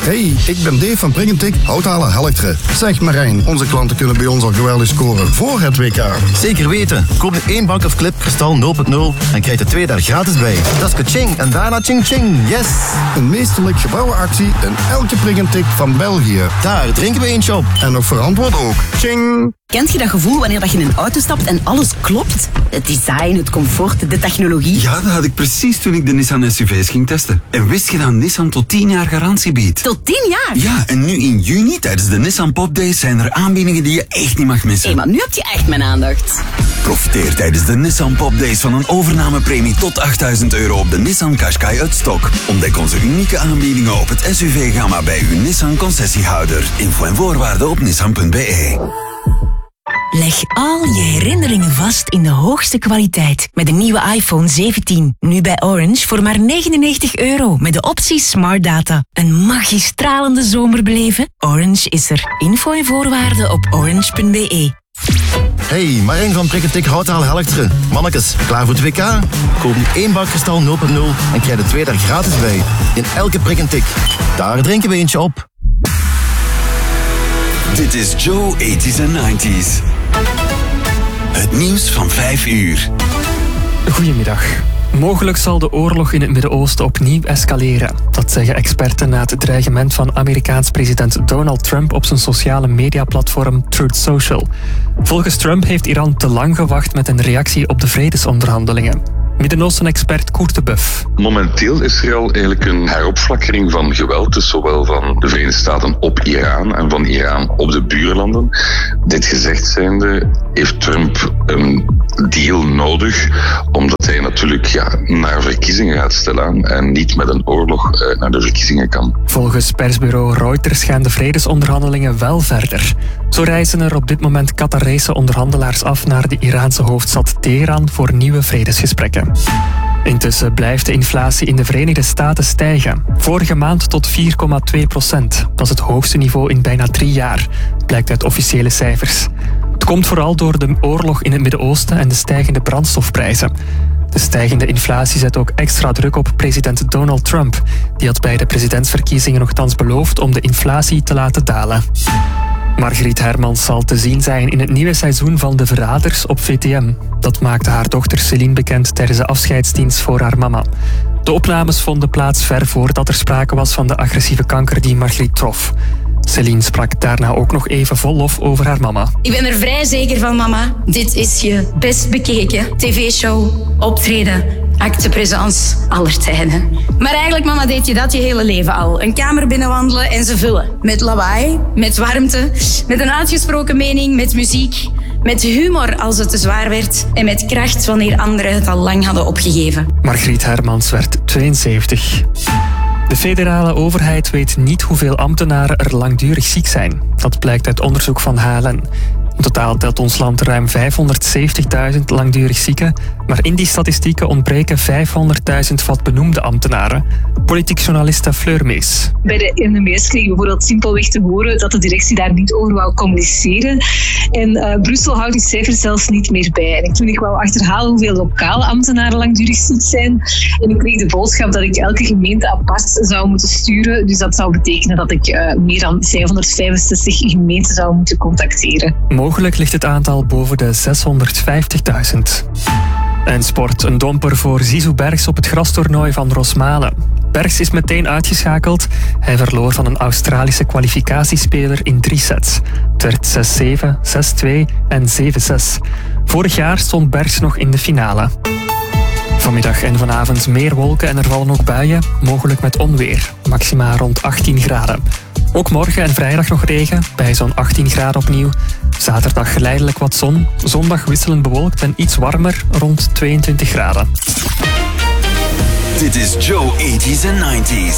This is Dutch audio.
Hey, ik ben Dave van Pringentik, Houthalen Helchteren. Zeg Marijn, onze klanten kunnen bij ons al geweldig scoren voor het WK. Zeker weten. Koop nu 1 bak of clip kristal 0.0 en krijg de 2 daar gratis bij. Dat is kaching en daarna ching ching. Yes! Een meesterlijk gebouwen actie in elke Pringentik van België. Daar drinken we eentje op. En nog verantwoord ook. Ching! Kent je dat gevoel wanneer je in een auto stapt en alles klopt? Het design, het comfort, de technologie. Ja, dat had ik precies toen ik de Nissan SUV's ging testen. En wist je dat Nissan tot 10 jaar garantie biedt? Tot 10 jaar? Ja, en nu in juni tijdens de Nissan Pop Days zijn er aanbiedingen die je echt niet mag missen. Hé, maar nu heb je echt mijn aandacht. Profiteer tijdens de Nissan Pop Days van een overnamepremie tot €8.000 op de Nissan Qashqai uit stok. Ontdek onze unieke aanbiedingen op het SUV-gamma bij uw Nissan concessiehouder. Info en voorwaarden op nissan.be. Leg al je herinneringen vast in de hoogste kwaliteit met de nieuwe iPhone 17. Nu bij Orange voor maar €99 met de optie Smart Data. Een magistralende zomer beleven? Orange is er. Info en voorwaarden op orange.be. Hey, Marijn van Pringentik, Houthalen Helchteren. Mannekes, klaar voor het WK? Koop nu 1 bak kristal 0.0 en krijg de 2 daar gratis bij. In elke Pringentik. Daar drinken we eentje op. Dit is Joe 80s en 90s. Het nieuws van 5 uur. Goedemiddag. Mogelijk zal de oorlog in het Midden-Oosten opnieuw escaleren. Dat zeggen experten na het dreigement van Amerikaans president Donald Trump op zijn sociale mediaplatform Truth Social. Volgens Trump heeft Iran te lang gewacht met een reactie op de vredesonderhandelingen. Midden-Oosten-expert Koert de Buff. Momenteel is er al eigenlijk een heropflakkering van geweld, dus zowel van de Verenigde Staten op Iran en van Iran op de buurlanden. Dit gezegd zijnde heeft Trump een deal nodig, omdat hij natuurlijk naar verkiezingen gaat stellen en niet met een oorlog naar de verkiezingen kan. Volgens persbureau Reuters gaan de vredesonderhandelingen wel verder. Zo reizen er op dit moment Qatarese onderhandelaars af naar de Iraanse hoofdstad Teheran voor nieuwe vredesgesprekken. Intussen blijft de inflatie in de Verenigde Staten stijgen. Vorige maand tot 4,2%. Dat is het hoogste niveau in bijna 3 jaar, blijkt uit officiële cijfers. Het komt vooral door de oorlog in het Midden-Oosten en de stijgende brandstofprijzen. De stijgende inflatie zet ook extra druk op president Donald Trump. Die had bij de presidentsverkiezingen nochtans beloofd om de inflatie te laten dalen. Margriet Hermans zal te zien zijn in het nieuwe seizoen van De Verraders op VTM. Dat maakte haar dochter Céline bekend tijdens de afscheidsdienst voor haar mama. De opnames vonden plaats ver voordat er sprake was van de agressieve kanker die Margriet trof. Céline sprak daarna ook nog even vol lof over haar mama. Ik ben er vrij zeker van, mama. Dit is je best bekeken tv-show, optreden, acte présence aller tijden. Maar eigenlijk, mama, deed je dat je hele leven al. Een kamer binnenwandelen en ze vullen. Met lawaai, met warmte, met een uitgesproken mening, met muziek, met humor als het te zwaar werd en met kracht wanneer anderen het al lang hadden opgegeven. Margriet Hermans werd 72. De federale overheid weet niet hoeveel ambtenaren er langdurig ziek zijn. Dat blijkt uit onderzoek van HLN. In totaal telt ons land ruim 570.000 langdurig zieken, maar in die statistieken ontbreken 500.000 wat benoemde ambtenaren. Politiek journaliste Fleur Mees. Bij de NMS kregen we bijvoorbeeld simpelweg te horen dat de directie daar niet over wou communiceren. En Brussel houdt die cijfers zelfs niet meer bij. En toen ik wou achterhalen hoeveel lokale ambtenaren langdurig ziek zijn, en ik kreeg de boodschap dat ik elke gemeente apart zou moeten sturen. Dus dat zou betekenen dat ik meer dan 765 gemeenten zou moeten contacteren. Mogelijk ligt het aantal boven de 650.000. En sport, een domper voor Zizou Bergs op het grastoernooi van Rosmalen. Bergs is meteen uitgeschakeld. Hij verloor van een Australische kwalificatiespeler in 3 sets. Het werd 6-7, 6-2 en 7-6. Vorig jaar stond Bergs nog in de finale. Vanmiddag en vanavond meer wolken en er vallen ook buien, mogelijk met onweer. Maxima rond 18 graden. Ook morgen en vrijdag nog regen, bij zo'n 18 graden opnieuw. Zaterdag geleidelijk wat zon, zondag wisselend bewolkt en iets warmer, rond 22 graden. Dit is Joe 80s en 90s.